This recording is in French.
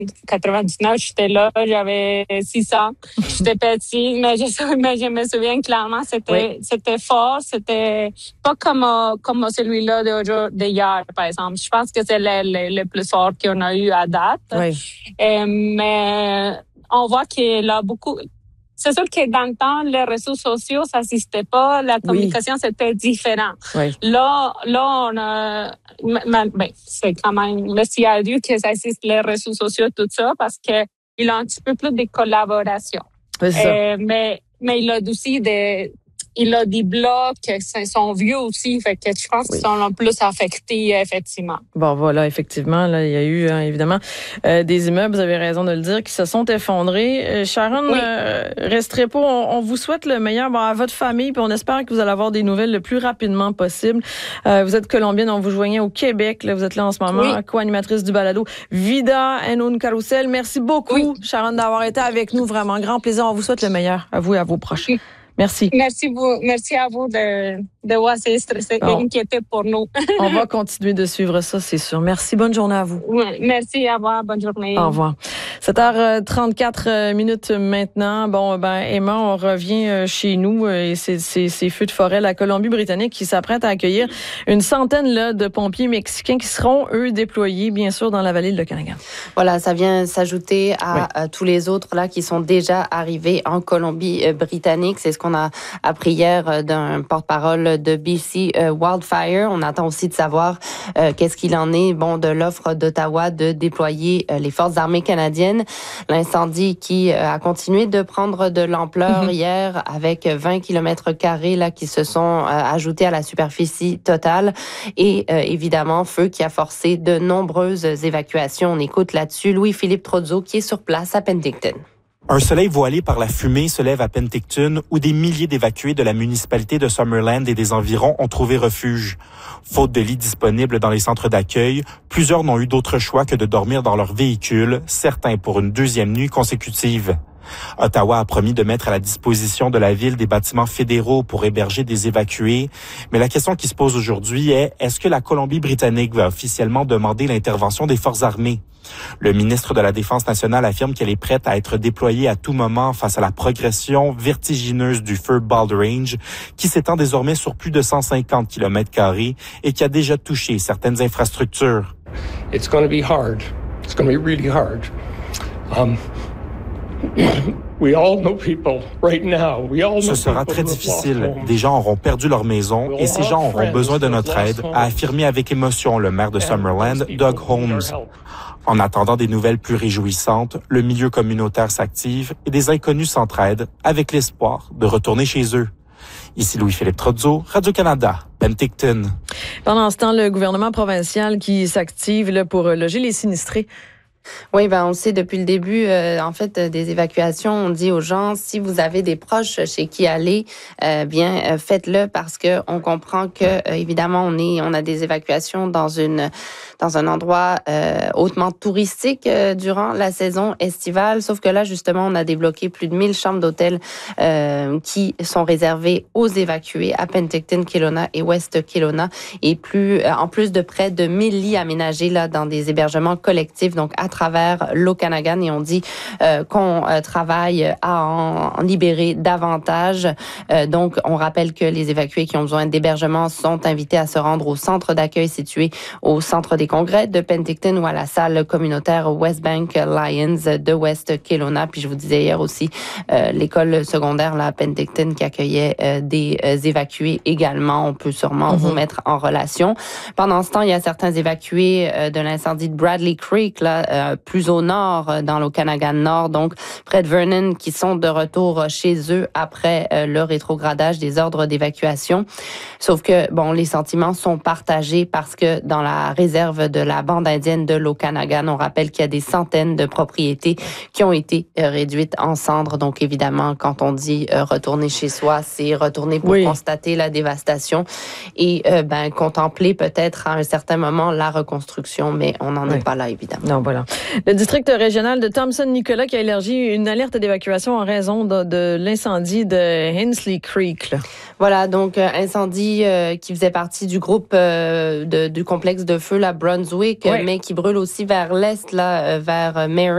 99, j'étais là, j'avais 6 ans. J'étais petite, mais je me souviens clairement, c'était fort, c'était pas comme celui-là d'hier, par exemple. Je pense que c'est le plus fort qu'on a eu à date. Oui. Mais on voit qu'il a beaucoup... C'est sûr que dans le temps, les réseaux sociaux, ça n'existait pas. La communication, c'était différent. Oui. Là, on a... c'est quand même... Merci à Dieu que ça existe, les réseaux sociaux, tout ça, parce que il a un petit peu plus de collaboration. Oui, c'est ça. Mais il a aussi il a des blocs qui sont vieux aussi, fait que je pense qu'ils sont plus affectés, effectivement. Bon, voilà, effectivement, là, il y a eu, évidemment, des immeubles, vous avez raison de le dire, qui se sont effondrés. Sharon, Restrepo, on vous souhaite le meilleur à votre famille, puis on espère que vous allez avoir des nouvelles le plus rapidement possible. Vous êtes colombienne, on vous joignait au Québec, là, vous êtes là en ce moment, co-animatrice du balado Vida en un carrousel. Merci beaucoup, Sharon, d'avoir été avec nous, vraiment grand plaisir. On vous souhaite le meilleur, à vous et à vos proches. Merci. Merci à vous de voir ces stressés et inquiétés pour nous. On va continuer de suivre ça, c'est sûr. Merci. Bonne journée à vous. Oui, merci. Au revoir. Bonne journée. Au revoir. 7h34 maintenant. Bon, Emma, on revient chez nous et ces feux de forêt, la Colombie-Britannique qui s'apprête à accueillir une centaine là, de pompiers mexicains qui seront, eux, déployés, bien sûr, dans la vallée de l'Okanagan. Voilà, ça vient s'ajouter à tous les autres là qui sont déjà arrivés en Colombie-Britannique. C'est ce qu'on a appris hier d'un porte-parole de BC Wildfire. On attend aussi de savoir qu'est-ce qu'il en est de l'offre d'Ottawa de déployer les forces armées canadiennes. L'incendie qui a continué de prendre de l'ampleur hier avec 20 km² là qui se sont ajoutés à la superficie totale et évidemment feu qui a forcé de nombreuses évacuations. On écoute là-dessus Louis-Philippe Trozzo qui est sur place à Penticton. Un soleil voilé par la fumée se lève à Penticton, où des milliers d'évacués de la municipalité de Summerland et des environs ont trouvé refuge. Faute de lits disponibles dans les centres d'accueil, plusieurs n'ont eu d'autre choix que de dormir dans leur véhicule, certains pour une deuxième nuit consécutive. Ottawa a promis de mettre à la disposition de la ville des bâtiments fédéraux pour héberger des évacués. Mais la question qui se pose aujourd'hui est-ce que la Colombie-Britannique va officiellement demander l'intervention des forces armées? Le ministre de la Défense nationale affirme qu'elle est prête à être déployée à tout moment face à la progression vertigineuse du feu Bald Range, qui s'étend désormais sur plus de 150 km² et qui a déjà touché certaines infrastructures. It's going to be hard. It's going to be really hard. Ce sera très difficile. Des gens auront perdu leur maison et ces gens auront besoin de notre aide, a affirmé avec émotion le maire de Summerland, Doug Holmes. En attendant des nouvelles plus réjouissantes, le milieu communautaire s'active et des inconnus s'entraident avec l'espoir de retourner chez eux. Ici Louis-Philippe Trozzo, Radio-Canada, Penticton. Pendant ce temps, le gouvernement provincial qui s'active là, pour loger les sinistrés. Oui, on le sait depuis le début, des évacuations, on dit aux gens, si vous avez des proches chez qui aller, faites-le parce que on comprend que, évidemment, on a des évacuations dans un endroit hautement touristique durant la saison estivale, sauf que là, justement, on a débloqué plus de 1000 chambres d'hôtel qui sont réservées aux évacués à Penticton, Kelowna et West Kelowna, et en plus de près de 1000 lits aménagés là dans des hébergements collectifs, donc à travers l'Okanagan, et on dit qu'on travaille à en libérer davantage. Donc, on rappelle que les évacués qui ont besoin d'hébergement sont invités à se rendre au centre d'accueil situé au centre des congrès de Penticton ou à la salle communautaire Westbank Lions de West Kelowna. Puis je vous disais hier aussi l'école secondaire là, à Penticton qui accueillait des évacués également. On peut sûrement vous mettre en relation. Pendant ce temps, il y a certains évacués de l'incendie de Bradley Creek là, plus au nord, dans l'Okanagan Nord, donc près de Vernon, qui sont de retour chez eux après le rétrogradage des ordres d'évacuation. Sauf que, les sentiments sont partagés parce que dans la réserve de la bande indienne de l'Okanagan, on rappelle qu'il y a des centaines de propriétés qui ont été réduites en cendres. Donc, évidemment, quand on dit retourner chez soi, c'est retourner pour constater la dévastation et contempler peut-être à un certain moment la reconstruction, mais on n'en est pas là, évidemment. Non, voilà. Le district régional de Thompson-Nicolas qui a élargi une alerte d'évacuation en raison de l'incendie de Hensley Creek. Là. Voilà, donc incendie qui faisait partie du groupe du complexe de feu, la Brunswick, mais qui brûle aussi vers l'est, là, vers Marin.